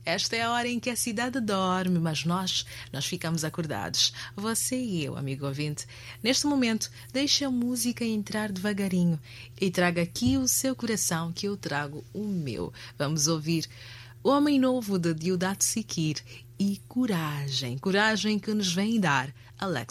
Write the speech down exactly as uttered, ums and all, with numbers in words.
Esta é a hora em que a cidade dorme, mas nós, nós ficamos acordados. Você e eu, amigo ouvinte. Neste momento, deixe a música entrar devagarinho e traga aqui o seu coração que eu trago o meu. Vamos ouvir O Homem Novo de Deodato Sikir e Coragem. Coragem que nos vem dar Alex